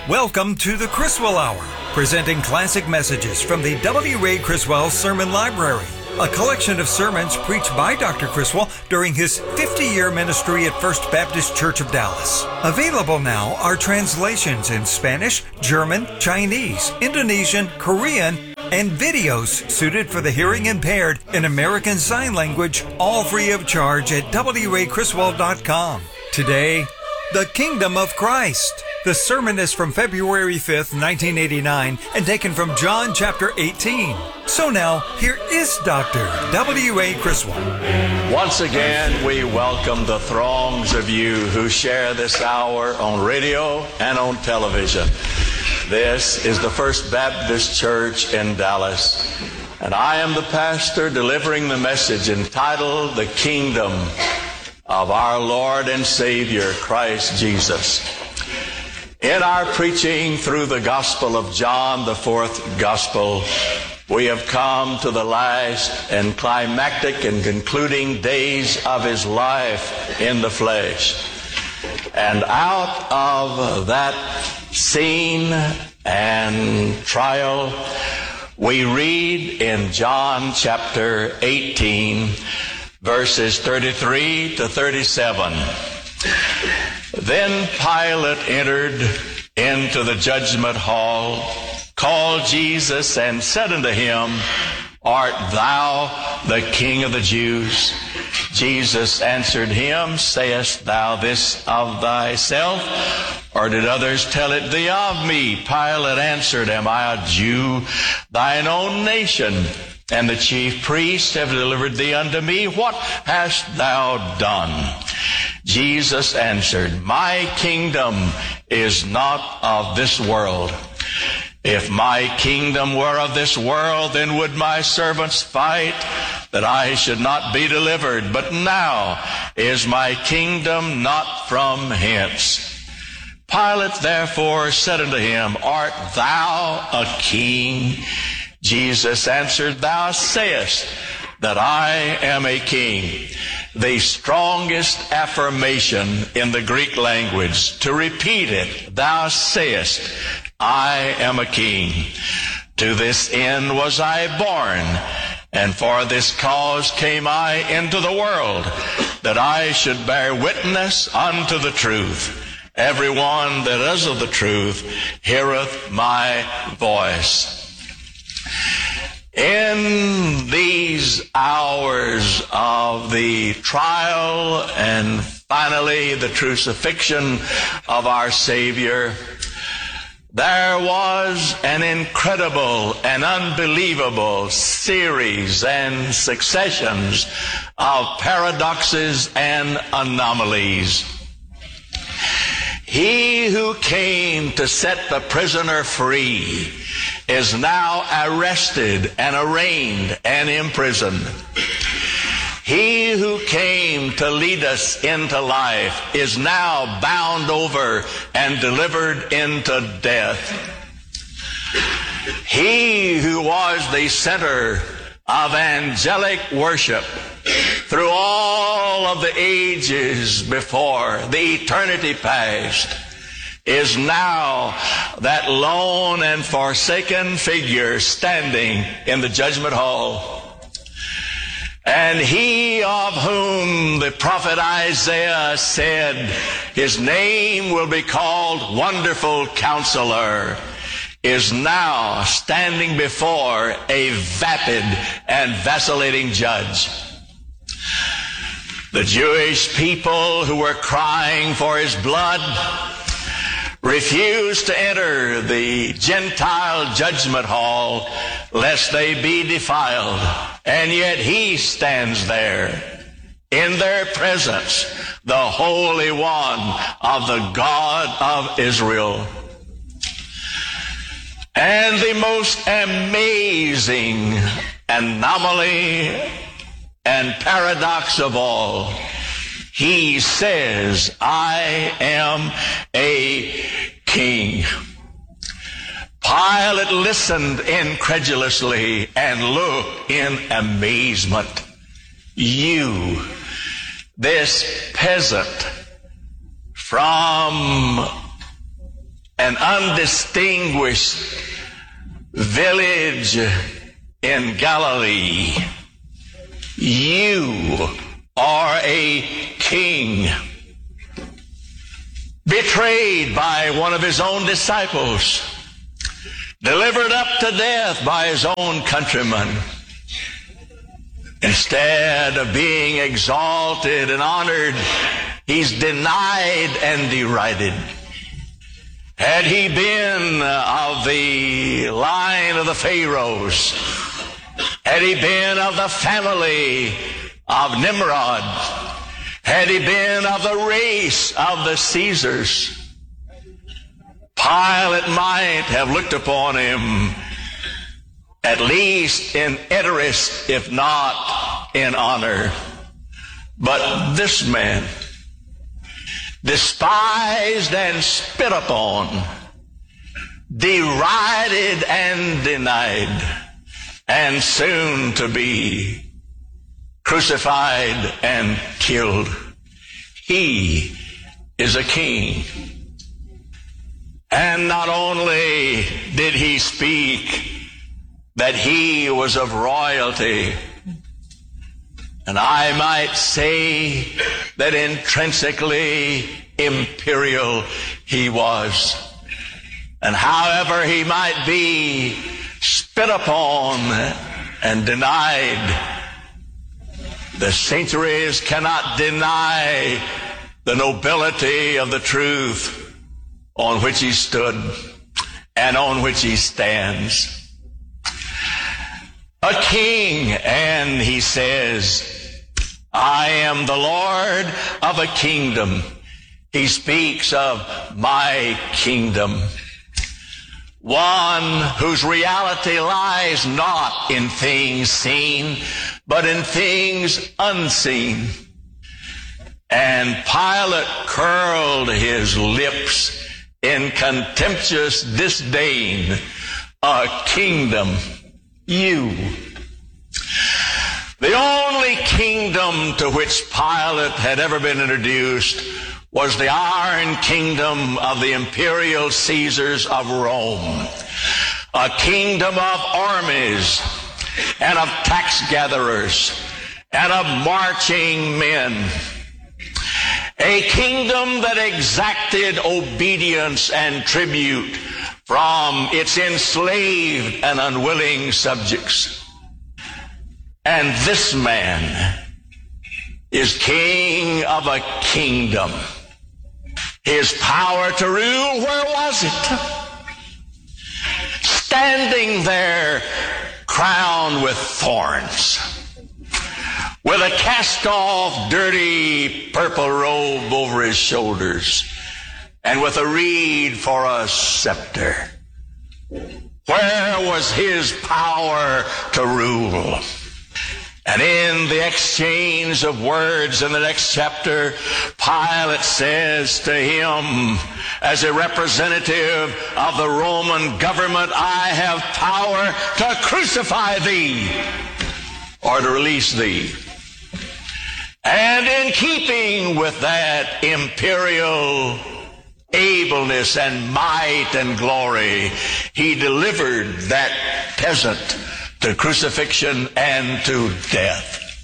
Welcome to the Criswell Hour, presenting classic messages from the W. Ray Criswell Sermon Library, a collection of sermons preached by Dr. Criswell during his 50-year ministry at First Baptist Church of Dallas. Available now are translations in Spanish, German, Chinese, Indonesian, Korean, and videos suited for the hearing impaired in American Sign Language, all free of charge at wraycriswell.com. Today, the Kingdom of Christ. The sermon is from February 5th, 1989, and taken from John chapter 18. So now, here is Dr. W.A. Criswell. Once again, we welcome the throngs of you who share this hour on radio and on television. This is the First Baptist Church in Dallas, and I am the pastor delivering the message entitled The Kingdom of our Lord and Savior, Christ Jesus. In our preaching through the Gospel of John, the fourth Gospel, we have come to the last and climactic and concluding days of his life in the flesh. And out of that scene and trial, we read in John chapter 18, verses 33 to 37. Then Pilate entered into the judgment hall, called Jesus, and said unto him, Art thou the King of the Jews? Jesus answered him, Sayest thou this of thyself, or did others tell it thee of me? Pilate answered, Am I a Jew? Thine own nation and the chief priests have delivered thee unto me. What hast thou done? Jesus answered, My kingdom is not of this world. If my kingdom were of this world, then would my servants fight that I should not be delivered. But now is my kingdom not from hence. Pilate therefore said unto him, Art thou a king? Jesus answered, Thou sayest that I am a king. The strongest affirmation in the Greek language. To repeat it, Thou sayest, I am a king. To this end was I born, and for this cause came I into the world, that I should bear witness unto the truth. Everyone that is of the truth heareth my voice. In these hours of the trial and finally the crucifixion of our Savior, there was an incredible and unbelievable series and successions of paradoxes and anomalies. He who came to set the prisoner free is now arrested and arraigned and imprisoned. He who came to lead us into life is now bound over and delivered into death. He who was the center of angelic worship through all of the ages before, the eternity past, is now that lone and forsaken figure standing in the judgment hall. And he of whom the prophet Isaiah said, His name will be called Wonderful Counselor, is now standing before a vapid and vacillating judge. The Jewish people who were crying for his blood refused to enter the Gentile judgment hall lest they be defiled. And yet he stands there in their presence, the Holy One of the God of Israel. And the most amazing anomaly and paradox of all, he says, I am a king. Pilate listened incredulously and looked in amazement. You, this peasant from an an undistinguished village in Galilee. You are a king, betrayed by one of his own disciples, delivered up to death by his own countrymen. Instead of being exalted and honored, he's denied and derided. Had he been of the line of the Pharaohs, had he been of the family of Nimrod, had he been of the race of the Caesars, Pilate might have looked upon him at least in interest, if not in honor. But this man, despised and spit upon, derided and denied, and soon to be crucified and killed. He is a king. And not only did he speak that he was of royalty, and I might say that intrinsically imperial he was. And however he might be spit upon and denied, the centuries cannot deny the nobility of the truth on which he stood and on which he stands. A king, and he says, I am the Lord of a kingdom. He speaks of my kingdom. One whose reality lies not in things seen, but in things unseen. And Pilate curled his lips in contemptuous disdain. A kingdom. You. The only kingdom to which Pilate had ever been introduced was the iron kingdom of the imperial Caesars of Rome. A kingdom of armies and of tax gatherers and of marching men. A kingdom that exacted obedience and tribute from its enslaved and unwilling subjects. And this man is king of a kingdom. His power to rule, where was it? Standing there, crowned with thorns, with a cast-off, dirty purple robe over his shoulders, and with a reed for a scepter. Where was his power to rule? And in the exchange of words in the next chapter, Pilate says to him, as a representative of the Roman government, I have power to crucify thee or to release thee. And in keeping with that imperial ableness and might and glory, he delivered that peasant to crucifixion and to death.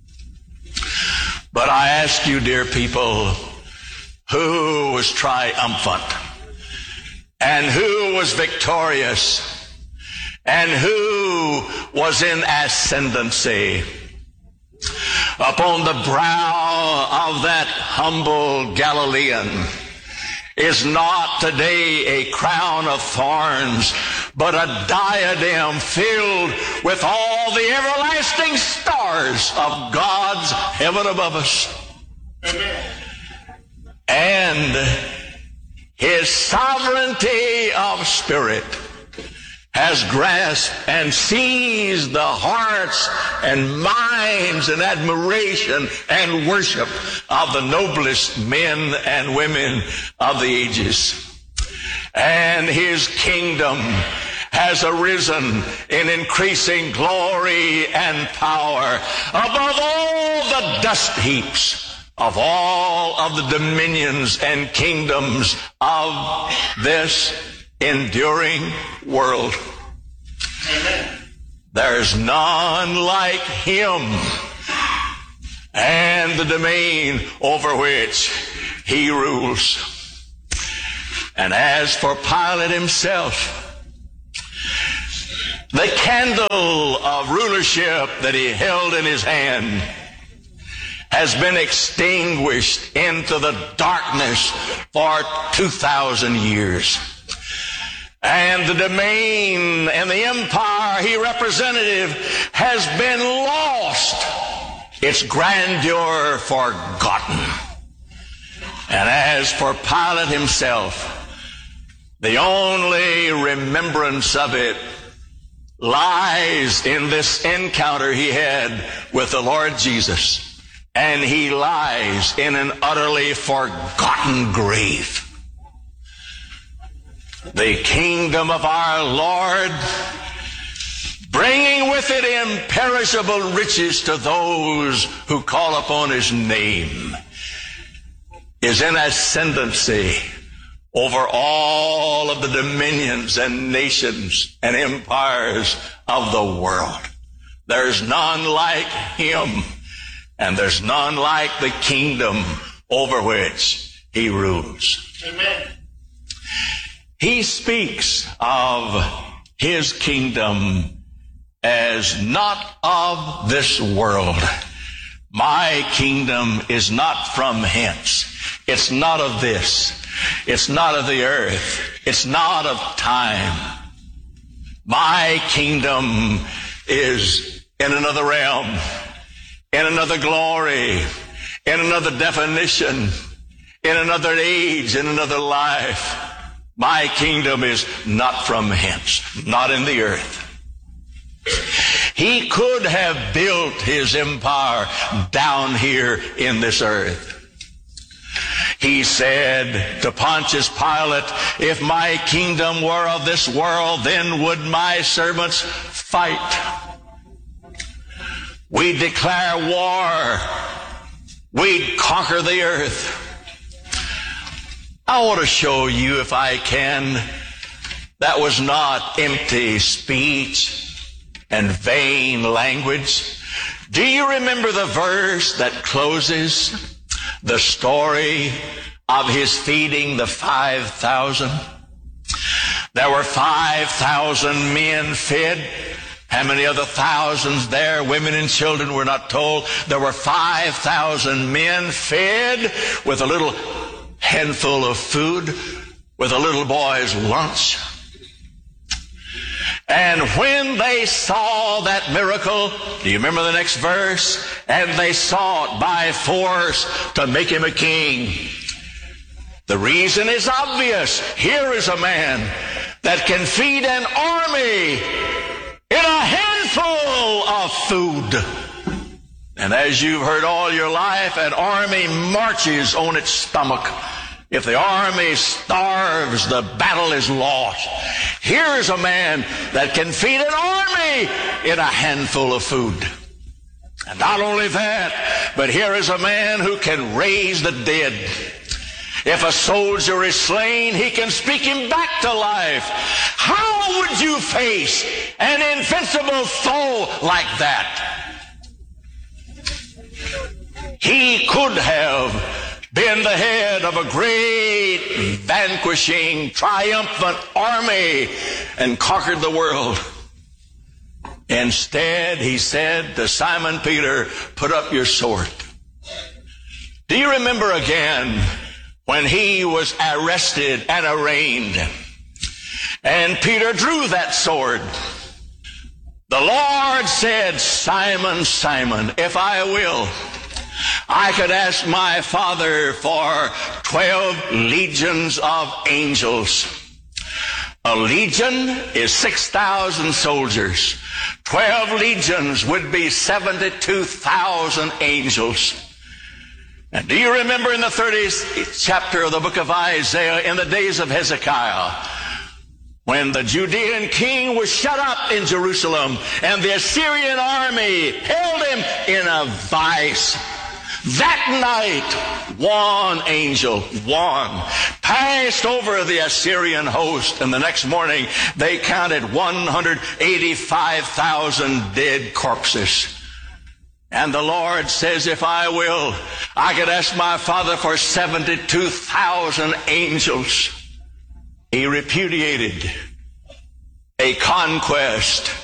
But I ask you, dear people, who was triumphant and who was victorious and who was in ascendancy? Upon the brow of that humble Galilean is not today a crown of thorns, but a diadem filled with all the everlasting stars of God's heaven above us. And his sovereignty of spirit has grasped and seized the hearts and minds and admiration and worship of the noblest men and women of the ages. And his kingdom has arisen in increasing glory and power above all the dust heaps of all of the dominions and kingdoms of this enduring world. Amen. There's none like him, and the domain over which he rules. And as for Pilate himself, the candle of rulership that he held in his hand has been extinguished into the darkness for 2,000 years. And the domain and the empire he represented has been lost, its grandeur forgotten. And as for Pilate himself, the only remembrance of it lies in this encounter he had with the Lord Jesus. And he lies in an utterly forgotten grave. The kingdom of our Lord, bringing with it imperishable riches to those who call upon his name, is in ascendancy over all of the dominions and nations and empires of the world. There's none like him, and there's none like the kingdom over which he rules. Amen. He speaks of his kingdom as not of this world. My kingdom is not from hence. It's not of this. It's not of the earth. It's not of time. My kingdom is in another realm, in another glory, in another definition, in another age, in another life. My kingdom is not from hence, not in the earth. He could have built his empire down here in this earth. He said to Pontius Pilate, if my kingdom were of this world, then would my servants fight. We'd declare war. We'd conquer the earth. I want to show you, if I can, that was not empty speech and vain language. Do you remember the verse that closes the story of his feeding the 5,000? There were 5,000 men fed. How many other thousands there? Women and children were not told. There were 5,000 men fed with a little handful of food, with a little boy's lunch. And when they saw that miracle, do you remember the next verse? And they sought by force to make him a king. The reason is obvious. Here is a man that can feed an army in a handful of food. And as you've heard all your life, an army marches on its stomach. If the army starves, the battle is lost. Here is a man that can feed an army in a handful of food. And not only that, but here is a man who can raise the dead. If a soldier is slain, he can speak him back to life. How would you face an invincible foe like that? He could have been the head of a great, vanquishing, triumphant army and conquered the world. Instead, he said to Simon Peter, put up your sword. Do you remember again when he was arrested and arraigned? And Peter drew that sword. The Lord said, Simon, Simon, if I will, I could ask my Father for 12 legions of angels. A legion is 6,000 soldiers. 12 legions would be 72,000 angels. And do you remember in the 30th chapter of the book of Isaiah, in the days of Hezekiah, when the Judean king was shut up in Jerusalem and the Assyrian army held him in a vice? That night, one angel, passed over the Assyrian host, and the next morning they counted 185,000 dead corpses. And the Lord says, if I will, I could ask my Father for 72,000 angels. He repudiated a conquest